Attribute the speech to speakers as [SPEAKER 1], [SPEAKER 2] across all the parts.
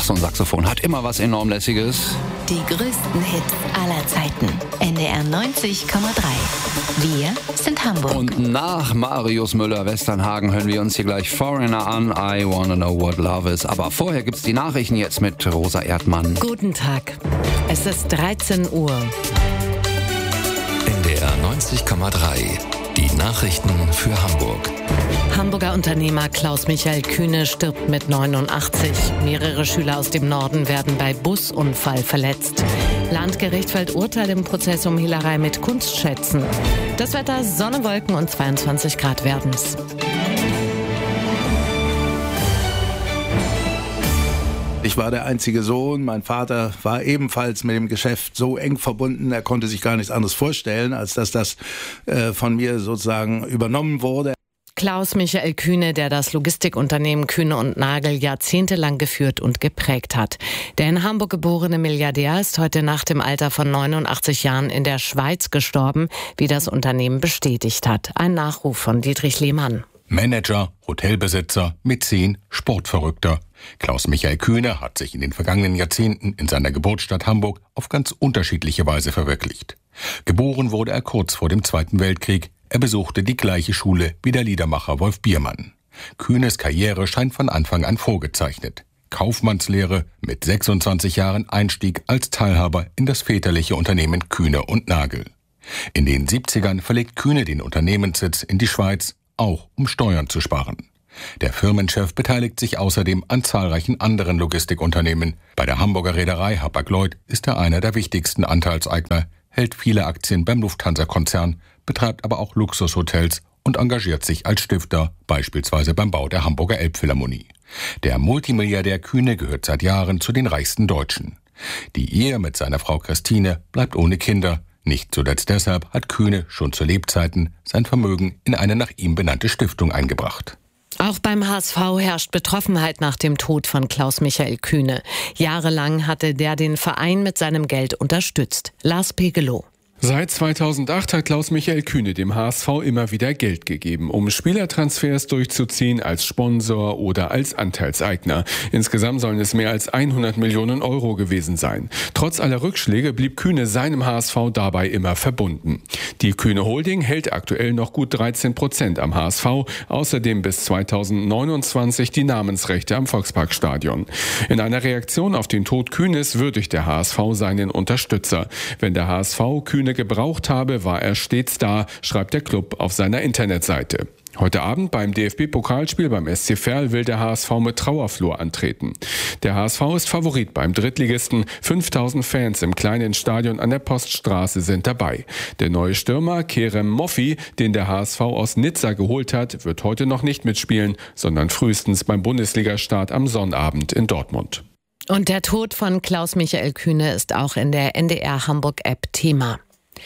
[SPEAKER 1] So ein Saxophon hat immer was enorm Lässiges.
[SPEAKER 2] Die größten Hits aller Zeiten. NDR 90,3. Wir sind Hamburg.
[SPEAKER 1] Und nach Marius Müller-Westernhagen hören wir uns hier gleich Foreigner an. I Wanna Know What Love Is. Aber vorher gibt's die Nachrichten jetzt mit Rosa Erdmann.
[SPEAKER 3] Guten Tag. Es ist 13 Uhr.
[SPEAKER 4] NDR 90,3. Die Nachrichten für Hamburg.
[SPEAKER 3] Hamburger Unternehmer Klaus-Michael Kühne stirbt mit 89. Mehrere Schüler aus dem Norden werden bei Busunfall verletzt. Landgericht fällt Urteil im Prozess um Hehlerei mit Kunstschätzen. Das Wetter: Sonne, Wolken und 22 Grad werden's.
[SPEAKER 5] Ich war der einzige Sohn. Mein Vater war ebenfalls mit dem Geschäft so eng verbunden, er konnte sich gar nichts anderes vorstellen, als dass das von mir sozusagen übernommen wurde.
[SPEAKER 3] Klaus-Michael Kühne, der das Logistikunternehmen Kühne und Nagel jahrzehntelang geführt und geprägt hat. Der in Hamburg geborene Milliardär ist heute Nacht im Alter von 89 Jahren in der Schweiz gestorben, wie das Unternehmen bestätigt hat. Ein Nachruf von Dietrich Lehmann.
[SPEAKER 6] Manager, Hotelbesitzer, Mäzen, Sportverrückter. Klaus-Michael Kühne hat sich in den vergangenen Jahrzehnten in seiner Geburtsstadt Hamburg auf ganz unterschiedliche Weise verwirklicht. Geboren wurde er kurz vor dem Zweiten Weltkrieg. Er besuchte die gleiche Schule wie der Liedermacher Wolf Biermann. Kühnes Karriere scheint von Anfang an vorgezeichnet. Kaufmannslehre, mit 26 Jahren Einstieg als Teilhaber in das väterliche Unternehmen Kühne und Nagel. In den 70ern verlegt Kühne den Unternehmenssitz in die Schweiz, auch um Steuern zu sparen. Der Firmenchef beteiligt sich außerdem an zahlreichen anderen Logistikunternehmen. Bei der Hamburger Reederei Hapag-Lloyd ist er einer der wichtigsten Anteilseigner, hält viele Aktien beim Lufthansa-Konzern, betreibt aber auch Luxushotels und engagiert sich als Stifter, beispielsweise beim Bau der Hamburger Elbphilharmonie. Der Multimilliardär Kühne gehört seit Jahren zu den reichsten Deutschen. Die Ehe mit seiner Frau Christine bleibt ohne Kinder. Nicht zuletzt deshalb hat Kühne schon zu Lebzeiten sein Vermögen in eine nach ihm benannte Stiftung eingebracht.
[SPEAKER 3] Auch beim HSV herrscht Betroffenheit nach dem Tod von Klaus-Michael Kühne. Jahrelang hatte der den Verein mit seinem Geld unterstützt. Lars Pegelow.
[SPEAKER 7] Seit 2008 hat Klaus-Michael Kühne dem HSV immer wieder Geld gegeben, um Spielertransfers durchzuziehen als Sponsor oder als Anteilseigner. Insgesamt sollen es mehr als 100 Millionen Euro gewesen sein. Trotz aller Rückschläge blieb Kühne seinem HSV dabei immer verbunden. Die Kühne Holding hält aktuell noch gut 13% am HSV, außerdem bis 2029 die Namensrechte am Volksparkstadion. In einer Reaktion auf den Tod Kühnes würdigt der HSV seinen Unterstützer. Wenn der HSV Kühne gebraucht habe, war er stets da, schreibt der Club auf seiner Internetseite. Heute Abend beim DFB-Pokalspiel beim SC Verl will der HSV mit Trauerflor antreten. Der HSV ist Favorit beim Drittligisten. 5000 Fans im kleinen Stadion an der Poststraße sind dabei. Der neue Stürmer Kerem Moffi, den der HSV aus Nizza geholt hat, wird heute noch nicht mitspielen, sondern frühestens beim Bundesligastart am Sonnabend in Dortmund.
[SPEAKER 3] Und der Tod von Klaus-Michael Kühne ist auch in der NDR Hamburg-App Thema.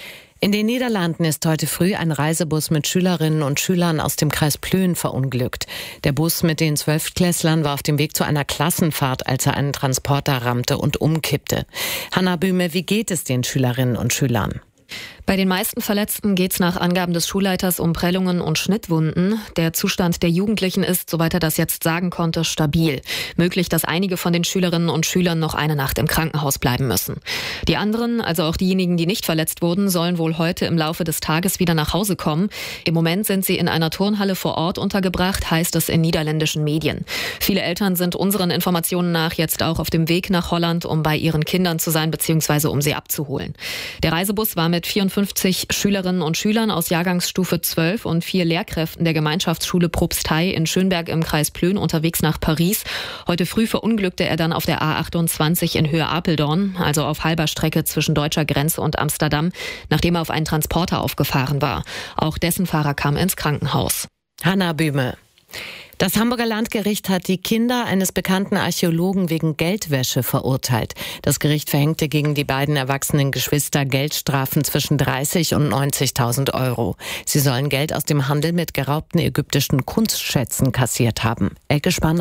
[SPEAKER 3] In den Niederlanden ist heute früh ein Reisebus mit Schülerinnen und Schülern aus dem Kreis Plön verunglückt. Der Bus mit den 12-Klässlern war auf dem Weg zu einer Klassenfahrt, als er einen Transporter rammte und umkippte. Hanna Böhme, wie geht es den Schülerinnen und Schülern?
[SPEAKER 8] Bei den meisten Verletzten geht es nach Angaben des Schulleiters um Prellungen und Schnittwunden. Der Zustand der Jugendlichen ist, soweit er das jetzt sagen konnte, stabil. Möglich, dass einige von den Schülerinnen und Schülern noch eine Nacht im Krankenhaus bleiben müssen. Die anderen, also auch diejenigen, die nicht verletzt wurden, sollen wohl heute im Laufe des Tages wieder nach Hause kommen. Im Moment sind sie in einer Turnhalle vor Ort untergebracht, heißt es in niederländischen Medien. Viele Eltern sind unseren Informationen nach jetzt auch auf dem Weg nach Holland, um bei ihren Kindern zu sein bzw. um sie abzuholen. Der Reisebus war mit 54 Schülerinnen und Schülern aus Jahrgangsstufe 12 und 4 Lehrkräften der Gemeinschaftsschule Probstei in Schönberg im Kreis Plön unterwegs nach Paris. Heute früh verunglückte er dann auf der A28 in Höhe Apeldoorn, also auf halber Strecke zwischen deutscher Grenze und Amsterdam, nachdem er auf einen Transporter aufgefahren war. Auch dessen Fahrer kam ins Krankenhaus.
[SPEAKER 3] Hanna Böhme. Das Hamburger Landgericht hat die Kinder eines bekannten Archäologen wegen Geldwäsche verurteilt. Das Gericht verhängte gegen die beiden erwachsenen Geschwister Geldstrafen zwischen 30 und 90.000 Euro. Sie sollen Geld aus dem Handel mit geraubten ägyptischen Kunstschätzen kassiert haben. Elke Spanner.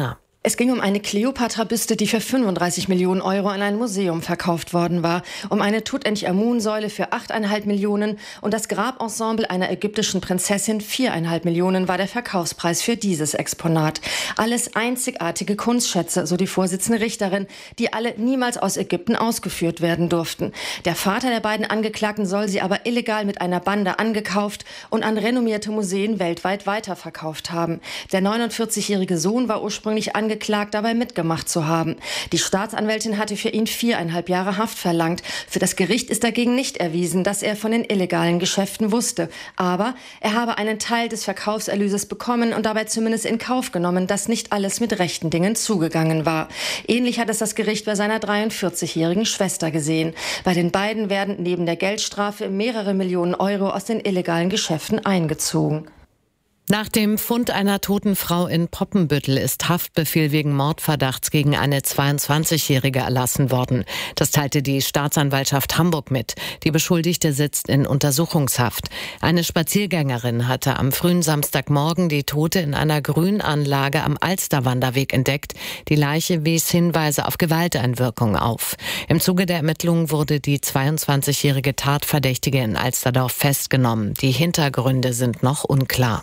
[SPEAKER 9] Es ging um eine Kleopatra-Büste, die für 35 Millionen Euro an ein Museum verkauft worden war, um eine Tutanchamun-Säule für 8,5 Millionen und das Grabensemble einer ägyptischen Prinzessin 4,5 Millionen war der Verkaufspreis für dieses Exponat. Alles einzigartige Kunstschätze, so die Vorsitzende Richterin, die alle niemals aus Ägypten ausgeführt werden durften. Der Vater der beiden Angeklagten soll sie aber illegal mit einer Bande angekauft und an renommierte Museen weltweit weiterverkauft haben. Der 49-jährige Sohn war ursprünglich angeklagt, dabei mitgemacht zu haben. Die Staatsanwältin hatte für ihn 4,5 Jahre Haft verlangt. Für das Gericht ist dagegen nicht erwiesen, dass er von den illegalen Geschäften wusste. Aber er habe einen Teil des Verkaufserlöses bekommen und dabei zumindest in Kauf genommen, dass nicht alles mit rechten Dingen zugegangen war. Ähnlich hat es das Gericht bei seiner 43-jährigen Schwester gesehen. Bei den beiden werden neben der Geldstrafe mehrere Millionen Euro aus den illegalen Geschäften eingezogen.
[SPEAKER 3] Nach dem Fund einer toten Frau in Poppenbüttel ist Haftbefehl wegen Mordverdachts gegen eine 22-Jährige erlassen worden. Das teilte die Staatsanwaltschaft Hamburg mit. Die Beschuldigte sitzt in Untersuchungshaft. Eine Spaziergängerin hatte am frühen Samstagmorgen die Tote in einer Grünanlage am Alsterwanderweg entdeckt. Die Leiche wies Hinweise auf Gewalteinwirkung auf. Im Zuge der Ermittlungen wurde die 22-jährige Tatverdächtige in Alsterdorf festgenommen. Die Hintergründe sind noch unklar.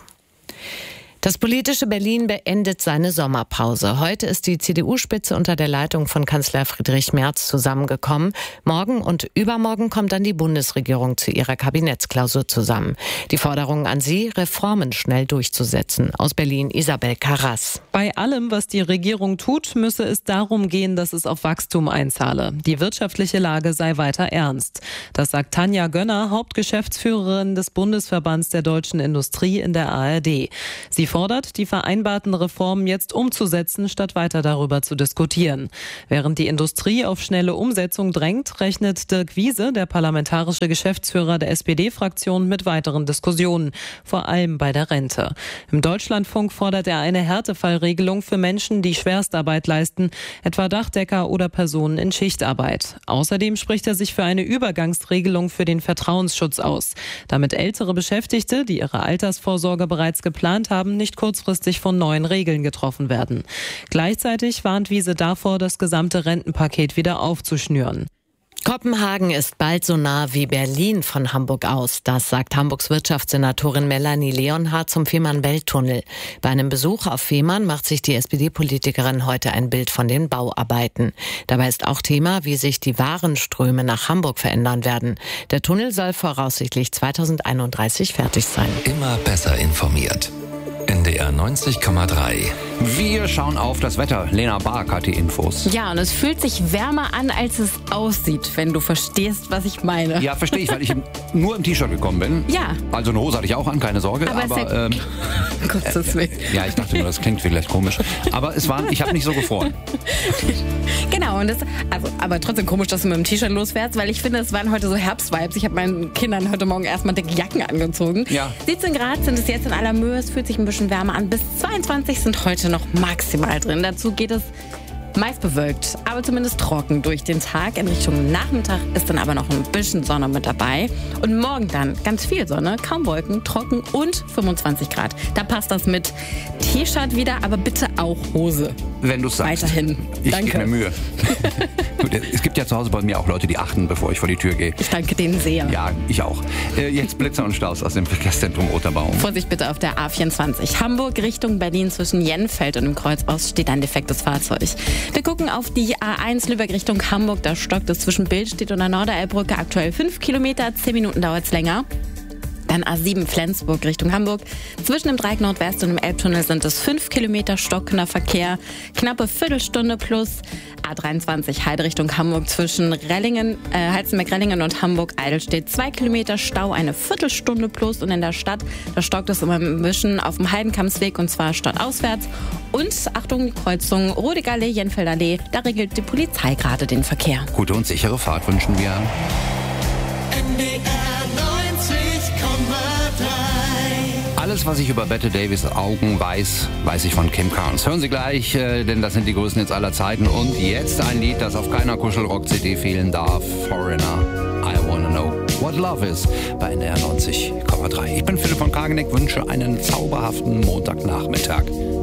[SPEAKER 3] Das politische Berlin beendet seine Sommerpause. Heute ist die CDU-Spitze unter der Leitung von Kanzler Friedrich Merz zusammengekommen. Morgen und übermorgen kommt dann die Bundesregierung zu ihrer Kabinettsklausur zusammen. Die Forderung an sie, Reformen schnell durchzusetzen. Aus Berlin Isabel Karras.
[SPEAKER 10] Bei allem, was die Regierung tut, müsse es darum gehen, dass es auf Wachstum einzahle. Die wirtschaftliche Lage sei weiter ernst. Das sagt Tanja Gönner, Hauptgeschäftsführerin des Bundesverbands der deutschen Industrie in der ARD. Sie fordert, die vereinbarten Reformen jetzt umzusetzen, statt weiter darüber zu diskutieren. Während die Industrie auf schnelle Umsetzung drängt, rechnet Dirk Wiese, der parlamentarische Geschäftsführer der SPD-Fraktion, mit weiteren Diskussionen, vor allem bei der Rente. Im Deutschlandfunk fordert er eine Härtefallregelung für Menschen, die Schwerstarbeit leisten, etwa Dachdecker oder Personen in Schichtarbeit. Außerdem spricht er sich für eine Übergangsregelung für den Vertrauensschutz aus, damit ältere Beschäftigte, die ihre Altersvorsorge bereits geplant haben, nicht kurzfristig von neuen Regeln getroffen werden. Gleichzeitig warnt Wiese davor, das gesamte Rentenpaket wieder aufzuschnüren.
[SPEAKER 3] Kopenhagen ist bald so nah wie Berlin von Hamburg aus. Das sagt Hamburgs Wirtschaftssenatorin Melanie Leonhardt zum Fehmarn-Belt-Tunnel. Bei einem Besuch auf Fehmarn macht sich die SPD-Politikerin heute ein Bild von den Bauarbeiten. Dabei ist auch Thema, wie sich die Warenströme nach Hamburg verändern werden. Der Tunnel soll voraussichtlich 2031 fertig sein.
[SPEAKER 4] Immer besser informiert. NDR 90,3.
[SPEAKER 1] Wir schauen auf das Wetter. Lena Bark hat die Infos.
[SPEAKER 11] Ja, und es fühlt sich wärmer an, als es aussieht, wenn du verstehst, was ich meine.
[SPEAKER 1] Ja, verstehe ich, weil ich nur im T-Shirt gekommen bin.
[SPEAKER 11] Ja.
[SPEAKER 1] Also eine Hose hatte ich auch an, keine Sorge. Aber
[SPEAKER 11] Gottes Willen.
[SPEAKER 1] Ja, ich dachte nur, das klingt vielleicht komisch. Aber ich habe nicht so gefroren.
[SPEAKER 11] Genau, und aber trotzdem komisch, dass du mit dem T-Shirt losfährst, weil ich finde, es waren heute so Herbstvibes. Ich habe meinen Kindern heute Morgen erstmal dicke Jacken angezogen.
[SPEAKER 1] Ja.
[SPEAKER 11] 17 Grad sind es jetzt in aller Mühe, es fühlt sich ein bisschen wärmer an. Bis 22 sind heute noch maximal drin. Dazu geht es meist bewölkt, aber zumindest trocken durch den Tag. In Richtung Nachmittag ist dann aber noch ein bisschen Sonne mit dabei. Und morgen dann ganz viel Sonne, kaum Wolken, trocken und 25 Grad. Da passt das mit T-Shirt wieder, aber bitte auch Hose.
[SPEAKER 1] Wenn du es sagst.
[SPEAKER 11] Weiterhin.
[SPEAKER 1] Ich
[SPEAKER 11] Danke.
[SPEAKER 1] gebe mir Mühe. Gut, es gibt ja zu Hause bei mir auch Leute, die achten, bevor ich vor die Tür gehe.
[SPEAKER 11] Ich danke denen sehr.
[SPEAKER 1] Ja, ich auch. Jetzt Blitze und Staus aus dem Verkehrszentrum Otterbaum.
[SPEAKER 11] Vorsicht bitte auf der A24. Hamburg Richtung Berlin zwischen Jenfeld und dem Kreuzhaus steht ein defektes Fahrzeug. Wir gucken auf die A1 Lübeck Richtung Hamburg. Da stockt es zwischen Billstedt und der Norderelbbrücke aktuell 5 Kilometer. 10 Minuten dauert es länger. Dann A7 Flensburg Richtung Hamburg. Zwischen dem Dreieck Nordwest und dem Elbtunnel sind es 5 Kilometer stockender Verkehr. Knappe Viertelstunde plus. A23 Heide Richtung Hamburg zwischen Halzenberg-Rellingen und Hamburg-Eidelstedt 2 Kilometer Stau, eine Viertelstunde plus. Und in der Stadt, da stockt es immer ein bisschen auf dem Heidenkampsweg und zwar stadtauswärts. Und Achtung, die Kreuzung Rodegallee, Jenfeldallee, da regelt die Polizei gerade den Verkehr.
[SPEAKER 1] Gute und sichere Fahrt wünschen wir. Alles, was ich über Bette Davis Augen weiß, weiß ich von Kim Carnes. Hören Sie gleich, denn das sind die größten Hits aller Zeiten. Und jetzt ein Lied, das auf keiner Kuschelrock-CD fehlen darf. Foreigner, I Wanna Know What Love Is bei NDR 90,3. Ich bin Philipp von Kageneck, wünsche einen zauberhaften Montagnachmittag.